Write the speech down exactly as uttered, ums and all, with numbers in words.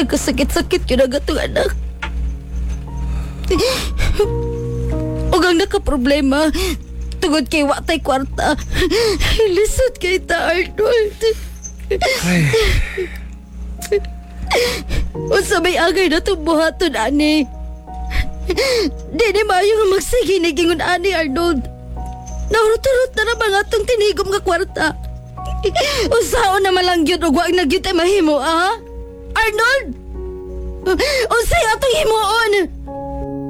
Nagkasakit-sakit yun ang atong anak. Ug ang nakaproblema tungod kay watay kwarta. Lisod kay ta, Arnold. Ay, Unsa may agay na itong buhaton, ani? Di ni maayo nga magsige ni gingon, ani, Arnold. Naurot-urot na naman atong tinigom nga kwarta. Usaon naman lang yun ug wag na gyud tay mahimo, ah? Arnold! Unsay atong himuon?